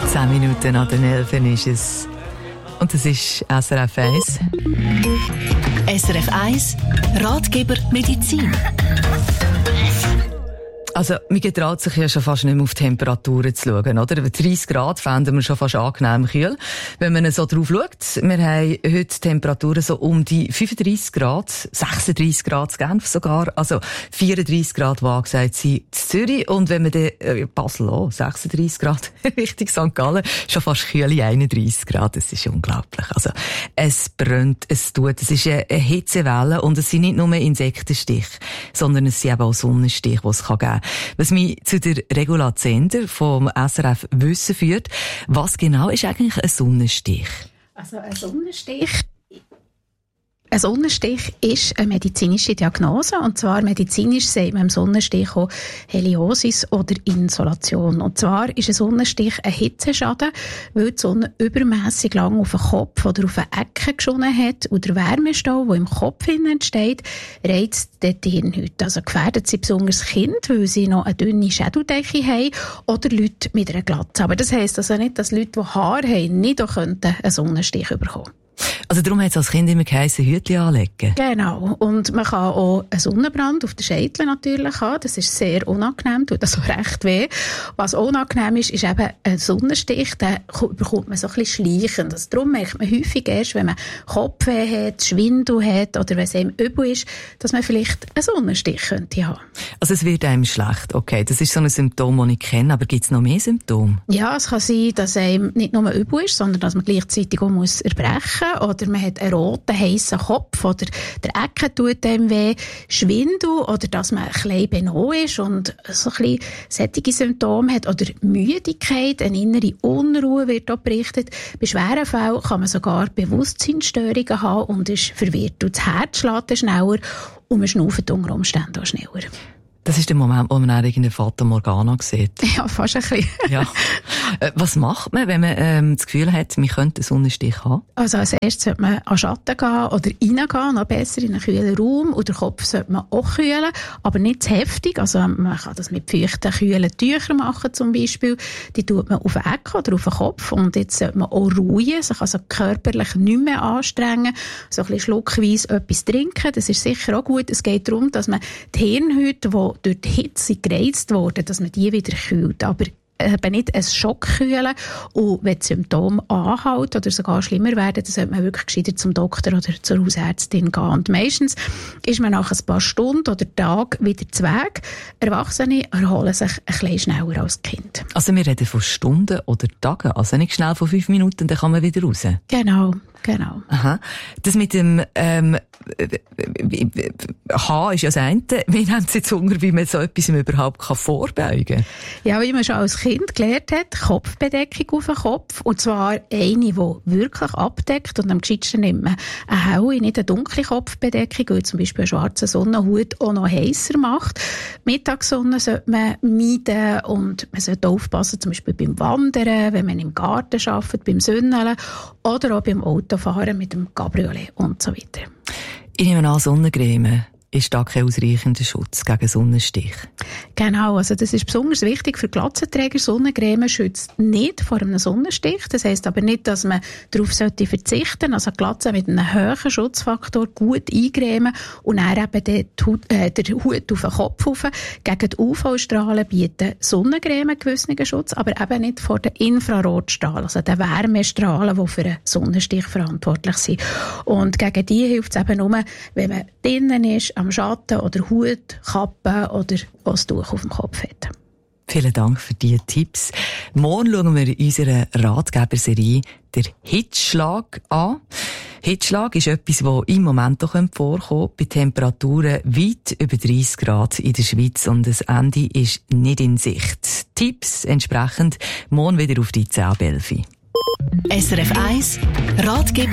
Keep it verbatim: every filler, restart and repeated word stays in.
Zehn Minuten nach den Elfen ist es. Und das ist S R F eins. S R F eins, Ratgeber Medizin. Also, man getraut sich ja schon fast nicht mehr auf Temperaturen zu schauen, oder? dreißig Grad fänden wir schon fast angenehm kühl. Wenn man so drauf schaut, wir haben heute Temperaturen so um die fünfunddreissig Grad, sechsunddreissig Grad in Genf sogar, also vierunddreissig Grad war gesagt sie in Zürich. Und wenn man dann, äh, Basel auch, sechsunddreissig Grad, Richtung Sankt Gallen, schon fast kühle einunddreissig Grad, das ist unglaublich. Also, es brennt, es tut, es ist eine Hitzewelle und es sind nicht nur Insektenstiche, sondern es sind eben auch Sonnenstiche, die es geben kann. Was mich zu der Regula Zehnder vom S R F Wissen führt, was genau ist eigentlich ein Sonnenstich? Also ein Sonnenstich... Ein Sonnenstich ist eine medizinische Diagnose. Und zwar medizinisch sagt man im Sonnenstich auch Heliosis oder Insolation. Und zwar ist ein Sonnenstich ein Hitzeschaden, weil die Sonne übermässig lang auf den Kopf oder auf eine Ecke geschonnen hat und der Wärmestau, der im Kopf entsteht, reizt die Hirnhaut. Also gefährdet sie besonders Kinder, weil sie noch eine dünne Schädeldecke haben, oder Leute mit einer Glatze. Aber das heisst also nicht, dass Leute, die Haare haben, nicht auch einen Sonnenstich bekommen. Also darum hat es als Kind immer geheissen, Hütchen anlegen. Genau. Und man kann auch einen Sonnenbrand auf den Scheitel natürlich haben. Das ist sehr unangenehm, tut das auch recht weh. Was unangenehm ist, ist eben ein Sonnenstich, den bekommt man so ein bisschen schleichend. Also darum merkt man häufig erst, wenn man Kopfweh hat, Schwindel hat oder wenn es einem übel ist, dass man vielleicht einen Sonnenstich könnte haben. Also es wird einem schlecht, okay. Das ist so ein Symptom, das ich kenne, aber gibt es noch mehr Symptome? Ja, es kann sein, dass einem nicht nur übel ist, sondern dass man gleichzeitig auch muss erbrechen muss. Oder man hat einen roten, heissen Kopf, oder der Ecke tut einem weh, Schwindel, oder dass man ein bisschen benau ist und so ein bisschen solche Symptome hat, oder Müdigkeit, eine innere Unruhe wird auch berichtet. Bei schweren Fällen kann man sogar Bewusstseinsstörungen haben und ist verwirrt. Und das Herz schlägt schneller und man schnauft unter Umständen auch schneller. Das ist der Moment, wo man dann irgendeine Fata Morgana sieht. Ja, fast ein bisschen. Ja. Was macht man, wenn man ähm, das Gefühl hat, man könnte einen Sonnenstich haben? Also als erstes sollte man an Schatten gehen oder reingehen, noch besser in einen kühlen Raum. Und den Kopf sollte man auch kühlen, aber nicht zu heftig. Also man kann das mit feuchten, kühlen Tüchern machen zum Beispiel. Die tut man auf den Ecke oder auf den Kopf. Und jetzt sollte man auch ruhen, sich also körperlich nicht mehr anstrengen. So ein bisschen schluckweise etwas trinken, das ist sicher auch gut. Es geht darum, dass man die Hirnhäute, die durch die Hitze gereizt wurden, dass man die wieder kühlt. Aber eben nicht ein Schockkühlen. Und wenn die Symptome anhalten oder sogar schlimmer werden, dann sollte man wirklich gescheiter zum Doktor oder zur Hausärztin gehen. Und meistens ist man nach ein paar Stunden oder Tagen wieder zu Weg. Erwachsene erholen sich ein bisschen schneller als Kind. Also wir reden von Stunden oder Tagen, also nicht schnell von fünf Minuten, dann kann man wieder raus. Genau. Genau. Aha. Das mit dem ähm, Haar ist ja das eine. Wie haben Sie jetzt Hunger, wie man so etwas überhaupt kann vorbeugen kann? Ja, wie man schon als Kind gelernt hat, Kopfbedeckung auf den Kopf. Und zwar eine, die wirklich abdeckt. Und am gescheitsten nimmt man eine helle, nicht eine dunkle Kopfbedeckung, weil zum Beispiel ein schwarzer Sonnenhut auch noch heißer macht. Mittagssonne sollte man meiden und man sollte aufpassen, zum Beispiel beim Wandern, wenn man im Garten arbeitet, beim Sonneneln oder auch beim Auto fahren mit dem Cabriolet und so weiter. Ich nehme an, Sonnencreme ist da kein ausreichender Schutz gegen Sonnenstich. Genau, also das ist besonders wichtig für Glatzenträger. Sonnencreme schützt nicht vor einem Sonnenstich. Das heisst aber nicht, dass man darauf sollte verzichten. Also Glatze mit einem hohen Schutzfaktor gut eincremen und dann eben den Hut, äh, den Hut auf den Kopf rauf. Gegen die U V-Strahlen bieten Sonnencreme einen gewissen Schutz, aber eben nicht vor den Infrarotstrahlen, also den Wärmestrahlen, die für einen Sonnenstich verantwortlich sind. Und gegen die hilft es eben nur, wenn man drinnen ist, am Schatten oder Hut, Kappe oder was Tuch auf dem Kopf hat. Vielen Dank für diese Tipps. Morgen schauen wir in unserer Ratgeberserie den Hitzschlag an. Hitzschlag ist etwas, das im Moment auch vorkommen könnte, bei Temperaturen weit über dreißig Grad in der Schweiz und das Ende ist nicht in Sicht. Tipps entsprechend morgen wieder auf die zehn ab elf. S R F eins Ratgeber